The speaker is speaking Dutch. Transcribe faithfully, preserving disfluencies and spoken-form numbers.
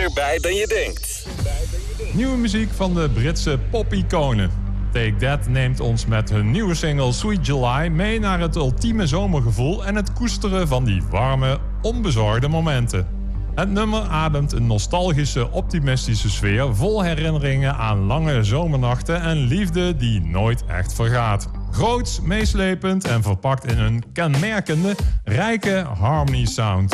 dichterbij dan je denkt. Nieuwe muziek van de Britse pop-iconen. Take That neemt ons met hun nieuwe single Sweet July mee naar het ultieme zomergevoel en het koesteren van die warme, onbezorgde momenten. Het nummer ademt een nostalgische, optimistische sfeer vol herinneringen aan lange zomernachten en liefde die nooit echt vergaat. Groots, meeslepend en verpakt in een kenmerkende, rijke harmony sound.